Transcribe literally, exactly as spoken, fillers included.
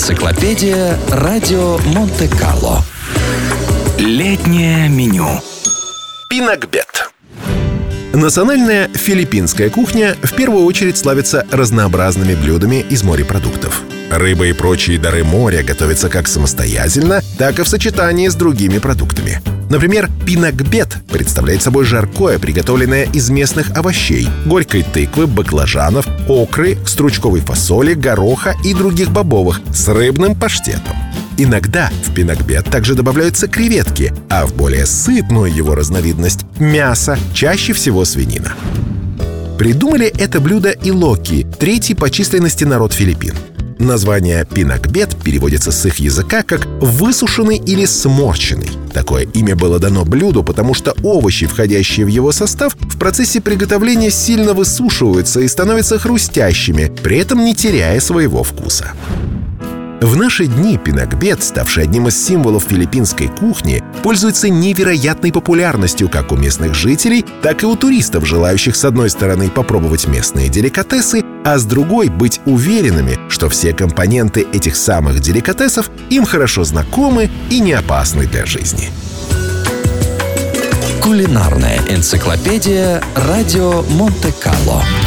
Энциклопедия Радио Монте-Карло. Летнее меню. Пинакбет. Национальная филиппинская кухня в первую очередь славится разнообразными блюдами из морепродуктов. Рыба и прочие дары моря готовятся как самостоятельно, так и в сочетании с другими продуктами. Например, пинакбет представляет собой жаркое, приготовленное из местных овощей, горькой тыквы, баклажанов, окры, стручковой фасоли, гороха и других бобовых с рыбным паштетом. Иногда в пинакбет также добавляются креветки, а в более сытную его разновидность – мясо, чаще всего свинина. Придумали это блюдо илоки, третий по численности народ Филиппин. Название пинакбет переводится с их языка как «высушенный» или «сморченный». Такое имя было дано блюду, потому что овощи, входящие в его состав, в процессе приготовления сильно высушиваются и становятся хрустящими, при этом не теряя своего вкуса. В наши дни пинакбет, ставший одним из символов филиппинской кухни, пользуется невероятной популярностью как у местных жителей, так и у туристов, желающих с одной стороны попробовать местные деликатесы, а с другой быть уверенными, что все компоненты этих самых деликатесов им хорошо знакомы и не опасны для жизни. Кулинарная энциклопедия Радио Монте-Карло.